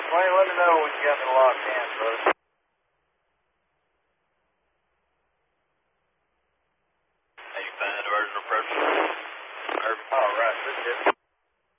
Wayne, let me know when you got me locked in, brother. How you find the original person? All right, this is